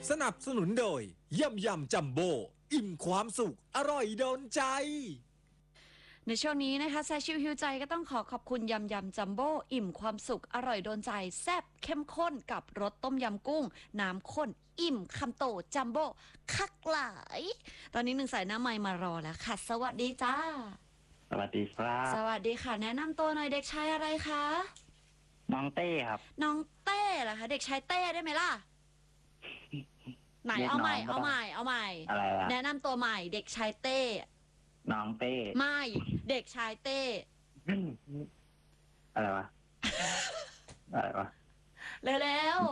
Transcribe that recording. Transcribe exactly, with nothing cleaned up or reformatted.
สนับสนุนโดยยำยำจัมโบ้อิ่มความสุขอร่อยโดนใจในช่วงนี้นะคะแซชิวฮิวใจก็ต้องขอขอบคุณยำยำจัมโบ้อิ่มความสุขอร่อยโดนใจแซ่บเข้มข้นกับรสต้มยำกุ้งน้ำข้นอิ่มคำโตจัมโบ้คักหลายตอนนี้หนึ่งสายหน้าไมค์มารอแล้วค่ะสวัสดีจ้าสวัสดีครับสวัสดีค่ะแนะนำตัวหน่อยเด็กชายอะไรคะน้องเต้ครับน้องเต้เหรอคะเด็กชายเต้ได้ไหมล่ะไหนเอาใหม่เอาใหม่เอาใหม่อะไรล่ะแนะนำตัวใหม่เด็กชายเต้น้องเต้ไม่เด็กชายเต้อะไรวะอะไรวะเร็วๆ